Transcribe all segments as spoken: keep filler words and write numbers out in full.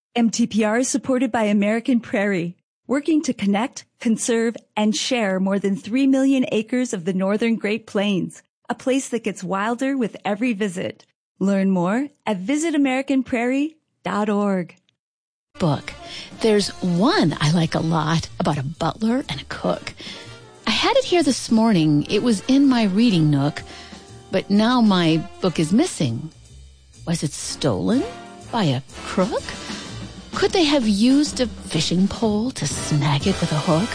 M T P R is supported by American Prairie, working to connect, conserve, and share more than three million acres of the northern Great Plains, a place that gets wilder with every visit. Learn more at visit american prairie dot org. Book. There's one I like a lot about a butler and a cook. I had it here this morning. It was in my reading nook, but now my book is missing. Was it stolen by a crook? Could they have used a fishing pole to snag it with a hook?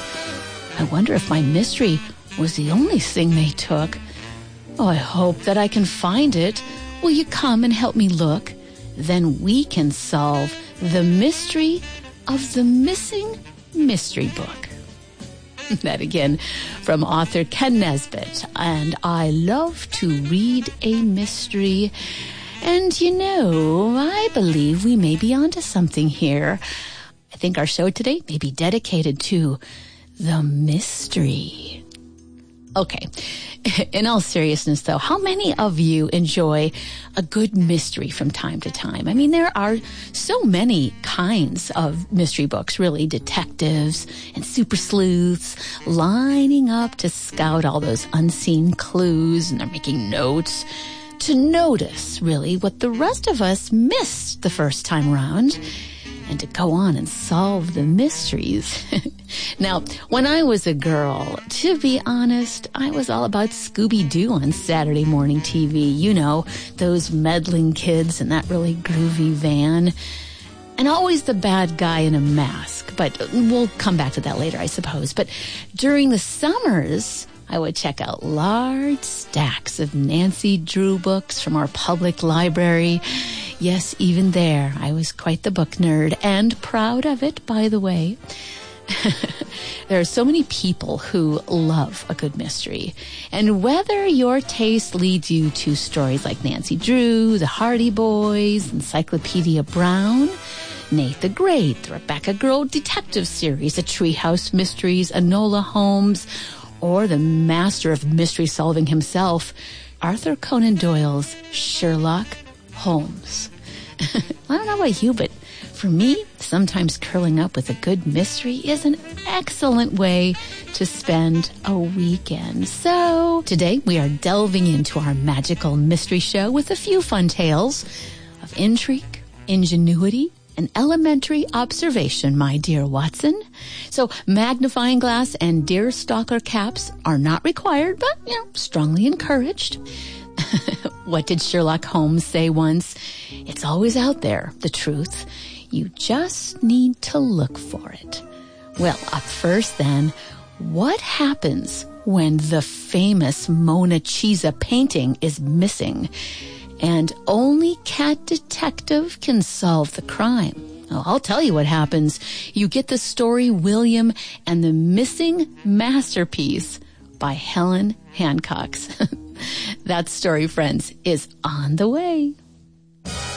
I wonder if my mystery was the only thing they took. Oh, I hope that I can find it. Will you come and help me look? Then we can solve the mystery of the missing mystery book. That again from author Ken Nesbitt. And I love to read a mystery. And you know, I believe we may be onto something here. I think our show today may be dedicated to the mystery. Okay. In all seriousness, though, how many of you enjoy a good mystery from time to time? I mean, there are so many kinds of mystery books, really, detectives and super sleuths lining up to scout all those unseen clues, and they're making notes to notice, really, what the rest of us missed the first time around, and to go on and solve the mysteries. Now, when I was a girl, to be honest, I was all about Scooby-Doo on Saturday morning T V. You know, those meddling kids in that really groovy van. And always the bad guy in a mask. But we'll come back to that later, I suppose. But during the summers, I would check out large stacks of Nancy Drew books from our public library. Yes, even there, I was quite the book nerd, and proud of it, by the way. There are so many people who love a good mystery. And whether your taste leads you to stories like Nancy Drew, the Hardy Boys, Encyclopedia Brown, Nate the Great, the Rebecca Girl Detective Series, the Treehouse Mysteries, Enola Holmes, or the master of mystery solving himself, Arthur Conan Doyle's Sherlock Holmes. I don't know about you, but for me, sometimes curling up with a good mystery is an excellent way to spend a weekend. So today we are delving into our magical mystery show with a few fun tales of intrigue, ingenuity, and elementary observation, my dear Watson. So magnifying glass and deerstalker caps are not required, but, you know, strongly encouraged. What did Sherlock Holmes say once? It's always out there, the truth. You just need to look for it. Well, up first then, what happens when the famous Mona Lisa painting is missing and only Cat Detective can solve the crime? Well, I'll tell you what happens. You get the story William and the Missing Masterpiece by Helen Hancock. That story, friends, is on the way.